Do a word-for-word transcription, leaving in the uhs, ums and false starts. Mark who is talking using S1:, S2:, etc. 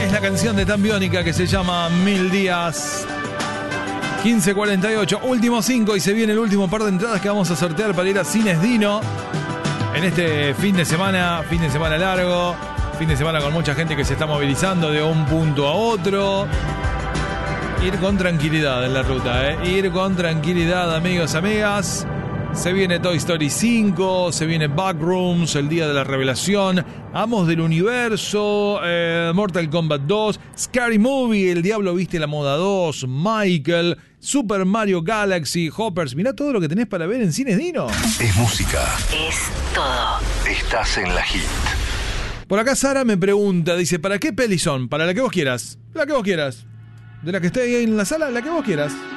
S1: Es la canción de Tan Biónica que se llama Mil Días. quince cuarenta y ocho, último cinco y se viene el último par de entradas que vamos a sortear para ir a Cines Dino en este fin de semana, fin de semana largo, fin de semana con mucha gente que se está movilizando de un punto a otro. Ir con tranquilidad en la ruta, ¿eh? Ir con tranquilidad, amigos, amigas. Se viene Toy Story cinco, se viene Backrooms, el día de la revelación, Amos del Universo, eh, Mortal Kombat dos, Scary Movie, El Diablo Viste la Moda dos, Michael, Super Mario Galaxy, Hoppers. Mirá todo lo que tenés para ver en Cines Dino.
S2: Es música.
S3: Es todo.
S2: Estás en la hit.
S1: Por acá Sara me pregunta, dice, ¿para qué peli son? Para la que vos quieras. La que vos quieras. De la que esté ahí en la sala, la que vos quieras.